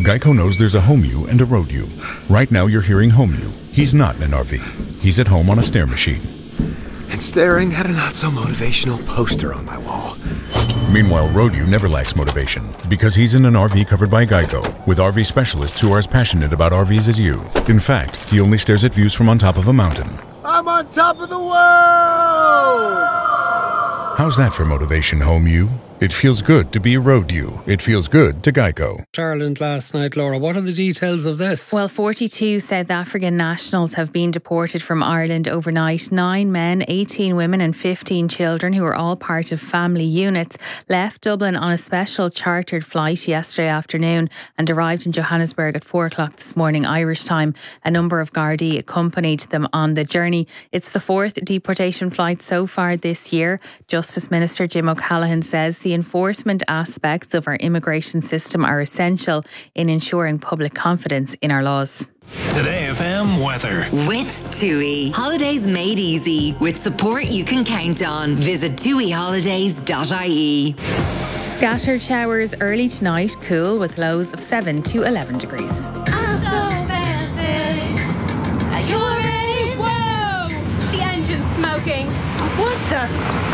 Geico knows there's a home you and a road you. Right now you're hearing home you. He's not in an RV. He's at home on a stair machine. And staring at a not-so-motivational poster on my wall. Meanwhile, road you never lacks motivation because he's in an RV covered by Geico with RV specialists who are as passionate about RVs as you. In fact, he only stares at views from on top of a mountain. I'm on top of the world! How's that for motivation, home you? It feels good to be a road you. It feels good to Geico. Ireland last night, Laura. What are the details of this? Well, 42 South African nationals have been deported from Ireland overnight. 9 men, 18 women and 15 children, who are all part of family units, left Dublin on a special chartered flight yesterday afternoon and arrived in Johannesburg at 4 o'clock this morning Irish time. A number of Gardaí accompanied them on the journey. It's the 4th deportation flight so far this year. Justice Minister Jim O'Callaghan says the enforcement aspects of our immigration system are essential in ensuring public confidence in our laws. Today FM weather. With TUI. Holidays made easy. With support you can count on. Visit tuiholidays.ie. Scattered showers early tonight, cool with lows of 7 to 11 degrees. I'm so fancy. Are you ready? Whoa! The engine's smoking. What the?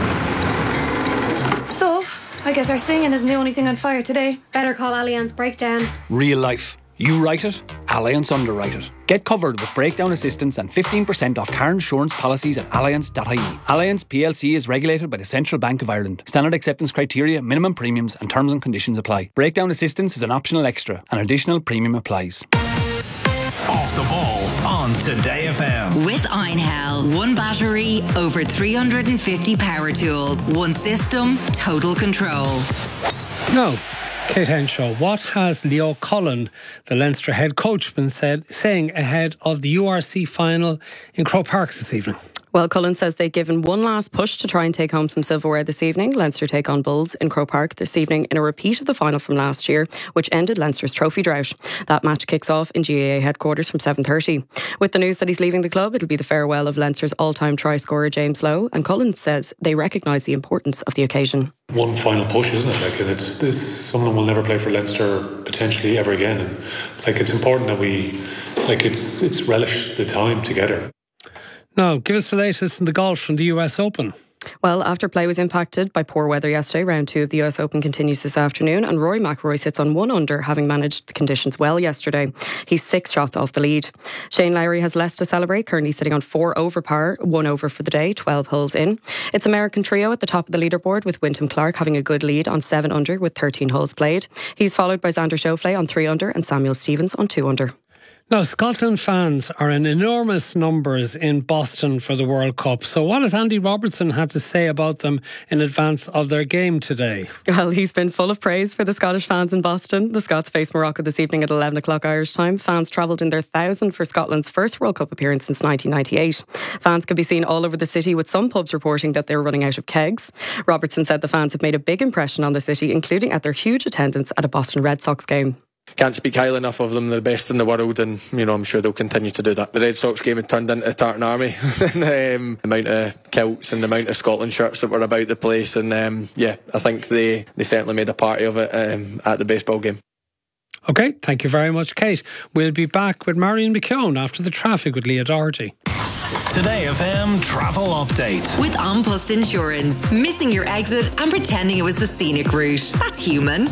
So, I guess our singing isn't the only thing on fire today. Better call Allianz Breakdown. Real life. You write it, Allianz underwrite it. Get covered with breakdown assistance and 15% off car insurance policies at allianz.ie. Allianz PLC is regulated by the Central Bank of Ireland. Standard acceptance criteria, minimum premiums and terms and conditions apply. Breakdown assistance is an optional extra. An additional premium applies. Off the ball on Today FM. With Einhell. One battery, over 350 power tools. One system, total control. No. Kate Henshaw, what has Leo Cullen, the Leinster head coach, been saying ahead of the URC final in Croke Park this evening? Well, Cullen says they've given one last push to try and take home some silverware this evening. Leinster take on Bulls in Croke Park this evening in a repeat of the final from last year, which ended Leinster's trophy drought. That match kicks off in GAA headquarters from 7:30. With the news that he's leaving the club, it'll be the farewell of Leinster's all-time try scorer James Lowe, and Cullen says they recognise the importance of the occasion. One final push, isn't it? And it's someone will never play for Leinster potentially ever again. And it's important that we it's relish the time together. Now, give us the latest in the golf from the US Open. Well, after play was impacted by poor weather yesterday, round 2 of the US Open continues this afternoon, and Rory McIlroy sits on 1 under, having managed the conditions well yesterday. He's 6 shots off the lead. Shane Lowry has less to celebrate, currently sitting on 4 over par, 1 over for the day, 12 holes in. It's American trio at the top of the leaderboard, with Wyndham Clark having a good lead on 7 under with 13 holes played. He's followed by Xander Schauffele on 3 under and Samuel Stevens on 2 under. Now, Scotland fans are in enormous numbers in Boston for the World Cup. So what has Andy Robertson had to say about them in advance of their game today? Well, he's been full of praise for the Scottish fans in Boston. The Scots face Morocco this evening at 11 o'clock Irish time. Fans travelled in their 1,000th for Scotland's first World Cup appearance since 1998. Fans could be seen all over the city, with some pubs reporting that they're running out of kegs. Robertson said the fans have made a big impression on the city, including at their huge attendance at a Boston Red Sox game. Can't speak highly enough of them. They're the best in the world, and I'm sure they'll continue to do that. The Red Sox game had turned into a tartan army. The amount of kilts and the amount of Scotland shirts that were about the place, and I think they certainly made a party of it at the baseball game. OK, thank you very much, Kate. We'll be back with Marion McKeown after the traffic with Leah Doherty. Today FM travel update. With An Post Insurance. Missing your exit and pretending it was the scenic route. That's human.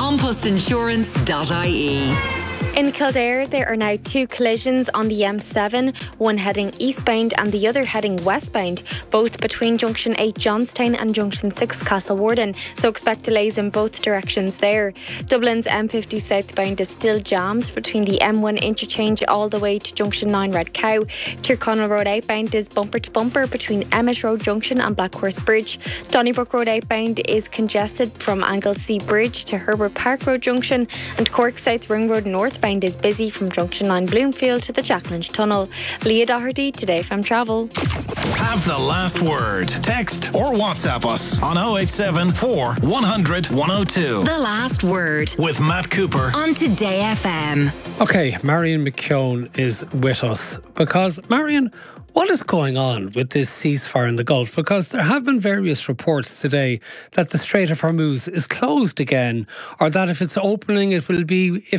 Anpostinsurance.ie. In Kildare, there are now 2 collisions on the M7, one heading eastbound and the other heading westbound, both between Junction 8 Johnstown and Junction 6 Castlewarden, so expect delays in both directions there. Dublin's M50 southbound is still jammed between the M1 interchange all the way to Junction 9 Red Cow. Tyrconnell Road outbound is bumper to bumper between Emmett Road Junction and Blackhorse Bridge. Donnybrook Road outbound is congested from Anglesey Bridge to Herbert Park Road Junction, and Cork South Ring Road northbound is busy from Junction 9 Bloomfield to the Jacklinch Tunnel. Leah Doherty, Today from Travel. Have the last word. Text or WhatsApp us on 087 4 100 102. The last word. With Matt Cooper on Today FM. OK, Marion McKeown is with us because, Marion, what is going on with this ceasefire in the Gulf? Because there have been various reports today that the Strait of Hormuz is closed again, or that if it's opening, it will be